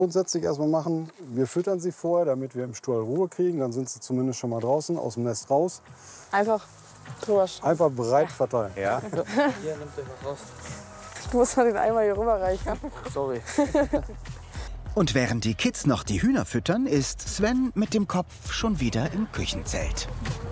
Grundsätzlich erstmal machen, wir füttern sie vorher, damit wir im Stall Ruhe kriegen. Dann sind sie zumindest schon mal draußen, aus dem Nest raus. Einfach drüber. Einfach breit verteilen. Ja. Hier, nehmt euch was raus. Du musst mal den Eimer hier rüberreichen. Sorry. Und während die Kids noch die Hühner füttern, ist Sven mit dem Kopf schon wieder im Küchenzelt.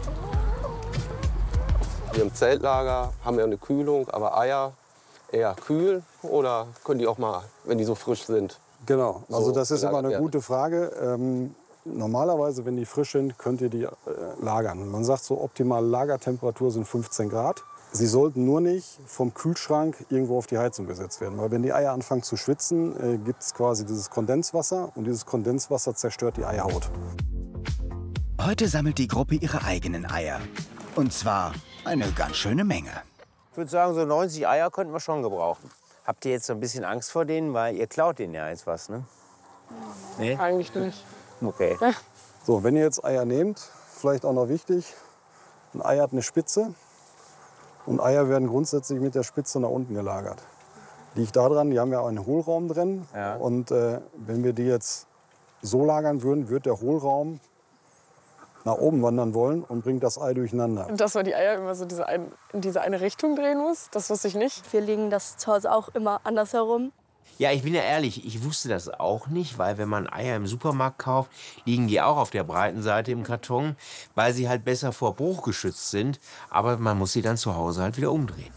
Wir im Zeltlager haben ja eine Kühlung, aber Eier eher kühl oder können die auch mal, wenn die so frisch sind? Genau, also So das ist immer eine gelagert gute Frage. Normalerweise, wenn die frisch sind, könnt ihr die lagern. Man sagt, so optimale Lagertemperatur sind 15 Grad. Sie sollten nur nicht vom Kühlschrank irgendwo auf die Heizung gesetzt werden. Weil wenn die Eier anfangen zu schwitzen, gibt es quasi dieses Kondenswasser. Und dieses Kondenswasser zerstört die Eierhaut. Heute sammelt die Gruppe ihre eigenen Eier. Und zwar eine ganz schöne Menge. Ich würde sagen, so 90 Eier könnten wir schon gebrauchen. Habt ihr jetzt so ein bisschen Angst vor denen? Weil ihr klaut denen ja jetzt was, ne? Nee? Eigentlich nicht. Okay. So, wenn ihr jetzt Eier nehmt, vielleicht auch noch wichtig, ein Ei hat eine Spitze. Und Eier werden grundsätzlich mit der Spitze nach unten gelagert. Liegt daran, die haben ja einen Hohlraum drin. Ja. Und wenn wir die jetzt so lagern würden, wird der Hohlraum nach oben wandern wollen und bringt das Ei durcheinander. Und dass man die Eier immer so in diese eine Richtung drehen muss, das wusste ich nicht. Wir legen das zu Hause auch immer andersherum. Ja, ich bin ja ehrlich, ich wusste das auch nicht, weil wenn man Eier im Supermarkt kauft, liegen die auch auf der breiten Seite im Karton, weil sie halt besser vor Bruch geschützt sind. Aber man muss sie dann zu Hause halt wieder umdrehen.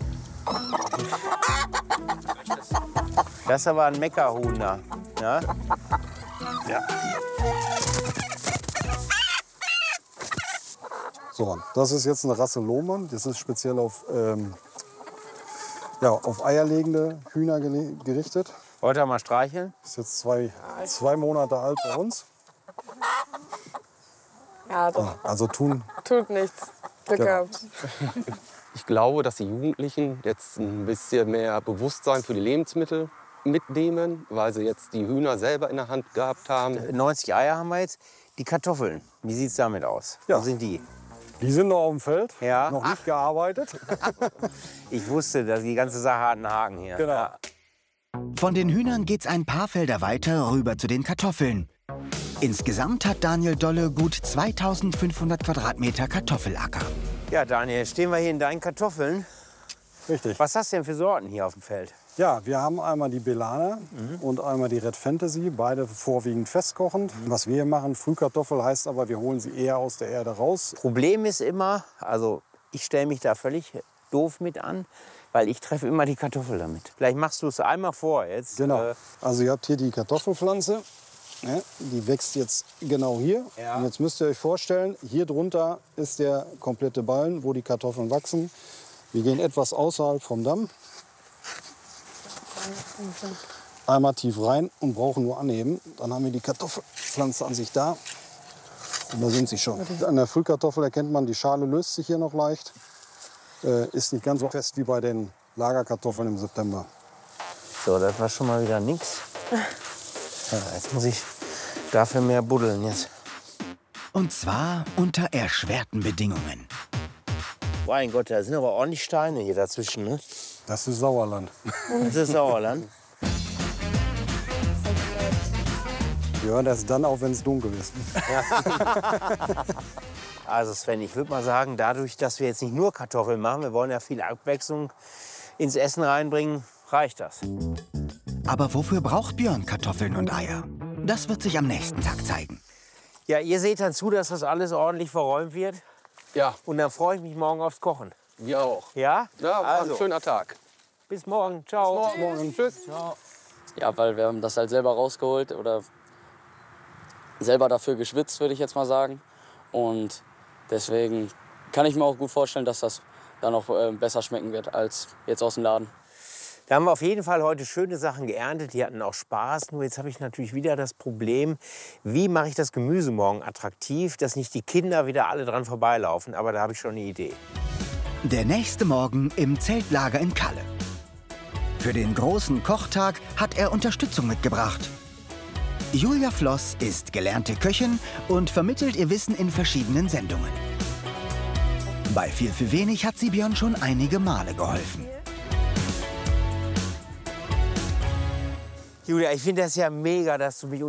Das ist aber ein Meckerhuhn da. Ja? Ja. So, das ist jetzt eine Rasse Lohmann. Das ist speziell auf eierlegende Hühner gerichtet. Wollt ihr mal streicheln? Ist jetzt zwei Monate alt bei uns. Ja, doch. Also tut Nichts. Glück Genau. gehabt. Ich glaube, dass die Jugendlichen jetzt ein bisschen mehr Bewusstsein für die Lebensmittel mitnehmen, weil sie jetzt die Hühner selber in der Hand gehabt haben. 90 Eier haben wir jetzt. Die Kartoffeln, wie sieht's damit aus? Ja. Wo sind die? Die sind noch auf dem Feld, Ja. noch nicht gearbeitet. Ich wusste, dass die ganze Sache hat einen Haken hier. Genau. Ja. Von den Hühnern geht's ein paar Felder weiter rüber zu den Kartoffeln. Insgesamt hat Daniel Dolle gut 2500 Quadratmeter Kartoffelacker. Ja, Daniel, stehen wir hier in deinen Kartoffeln. Richtig. Was hast du denn für Sorten hier auf dem Feld? Ja, wir haben einmal die Belana und einmal die Red Fantasy, beide vorwiegend festkochend. Was wir hier machen, Frühkartoffel, heißt aber, wir holen sie eher aus der Erde raus. Problem ist immer, also ich stelle mich da völlig doof mit an, weil ich treffe immer die Kartoffel damit. Vielleicht machst du es einmal vor jetzt. Genau. Also ihr habt hier die Kartoffelpflanze, ne? Die wächst jetzt genau hier. Ja. Und jetzt müsst ihr euch vorstellen, hier drunter ist der komplette Ballen, wo die Kartoffeln wachsen. Wir gehen etwas außerhalb vom Damm. Einmal tief rein und brauchen nur anheben. Dann haben wir die Kartoffelpflanze an sich da. Und da sind sie schon. An der Frühkartoffel erkennt man, die Schale löst sich hier noch leicht. Ist nicht ganz so fest wie bei den Lagerkartoffeln im September. So, das war schon mal wieder nix. Ja, jetzt muss ich dafür mehr buddeln jetzt. Und zwar unter erschwerten Bedingungen. Mein Gott, da sind aber ordentlich Steine hier dazwischen, ne? Das ist Sauerland. Das ist Sauerland. Wir hören das dann auf, wenn es dunkel ist. Also Sven, ich würde mal sagen, dadurch, dass wir jetzt nicht nur Kartoffeln machen, wir wollen ja viel Abwechslung ins Essen reinbringen, reicht das. Aber wofür braucht Björn Kartoffeln und Eier? Das wird sich am nächsten Tag zeigen. Ja, ihr seht dann zu, dass das alles ordentlich verräumt wird. Ja, Und dann freue ich mich morgen aufs Kochen. wir auch. Ja? Ja, war Also, ein schöner Tag. bis morgen. Ciao. Bis morgen. Tschüss. Ja, weil wir haben das halt selber rausgeholt oder selber dafür geschwitzt, würde ich jetzt mal sagen. Und deswegen kann ich mir auch gut vorstellen, dass das dann auch besser schmecken wird als jetzt aus dem Laden. Da haben wir auf jeden Fall heute schöne Sachen geerntet. Die hatten auch Spaß. Nur jetzt habe ich natürlich wieder das Problem, wie mache ich das Gemüse morgen attraktiv, dass nicht die Kinder wieder alle dran vorbeilaufen. Aber da habe ich schon eine Idee. Der nächste Morgen im Zeltlager in Kalle. Für den großen Kochtag hat er Unterstützung mitgebracht. Julia Floss ist gelernte Köchin und vermittelt ihr Wissen in verschiedenen Sendungen. Bei Viel für wenig hat sie Björn schon einige Male geholfen. Julia, ich finde das ja mega, dass du mich